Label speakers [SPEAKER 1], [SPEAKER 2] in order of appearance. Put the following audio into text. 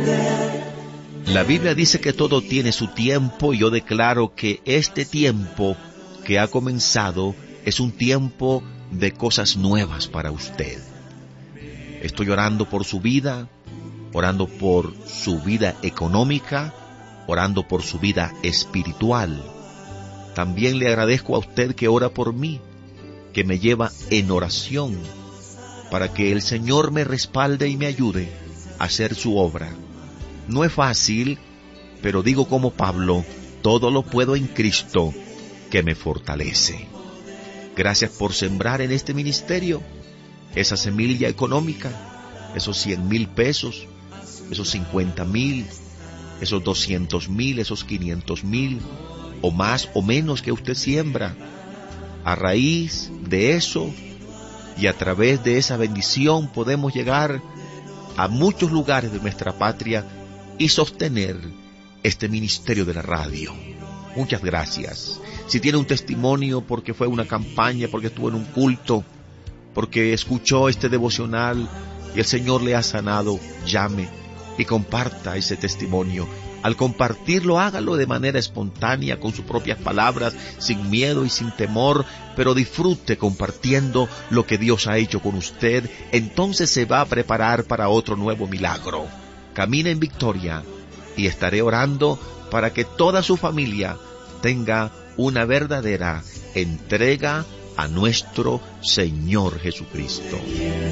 [SPEAKER 1] La Biblia dice que todo tiene su tiempo, y yo declaro que este tiempo que ha comenzado es un tiempo de cosas nuevas para usted. Estoy orando por su vida, orando por su vida económica, orando por su vida espiritual. También le agradezco a usted que ora por mí, que me lleva en oración, para que el Señor me respalde y me ayude a hacer su obra. No es fácil, pero digo como Pablo, todo lo puedo en Cristo que me fortalece. Gracias por sembrar en este ministerio esa semilla económica, esos 100,000 pesos, esos 50,000, esos 200,000, esos 500,000, o más o menos que usted siembra. A raíz de eso y a través de esa bendición podemos llegar a muchos lugares de nuestra patria y sostener este ministerio de la radio. Muchas gracias. Si tiene un testimonio porque fue una campaña, porque estuvo en un culto, porque escuchó este devocional y el Señor le ha sanado, llame y comparta ese testimonio. Al compartirlo, hágalo de manera espontánea, con sus propias palabras, sin miedo y sin temor, pero disfrute compartiendo lo que Dios ha hecho con usted. Entonces se va a preparar para otro nuevo milagro. Camine en victoria y estaré orando para que toda su familia tenga una verdadera entrega a nuestro Señor Jesucristo.